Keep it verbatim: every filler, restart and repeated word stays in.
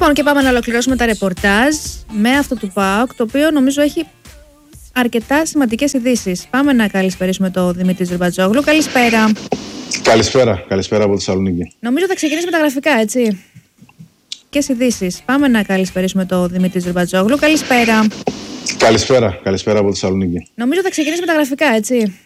Λοιπόν, και πάμε να ολοκληρώσουμε τα ρεπορτάζ με αυτό του ΠΑΟΚ, το οποίο νομίζω έχει αρκετά σημαντικές ειδήσεις. Πάμε να καλησπερίσουμε τον Δημήτρη Ζουρμπατζόγλου. Καλησπέρα. Καλησπέρα, καλησπέρα από Θεσσαλονίκη. Νομίζω θα ξεκινήσει με τα γραφικά, έτσι. Και ειδήσεις. Πάμε να καλησπερίσουμε τον Δημήτρη Ζουρμπατζόγλου. Καλησπέρα. Καλησπέρα, καλησπέρα από Θεσσαλονίκη. Νομίζω θα ξεκινήσει με τα γραφικά, έτσι.